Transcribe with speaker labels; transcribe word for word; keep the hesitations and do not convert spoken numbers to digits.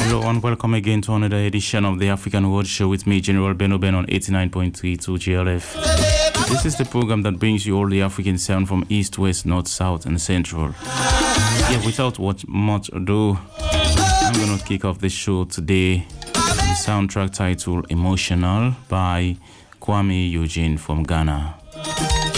Speaker 1: Hello and welcome again to another edition of the African World Show with me, General Beno Ben, on eighty-nine point three two G L F. This is the program that brings you all the African sound from east, west, north, south, and central. Yeah, without what much ado, I'm gonna kick off the show today with the soundtrack titled Emotional by Kwame Eugene from Ghana.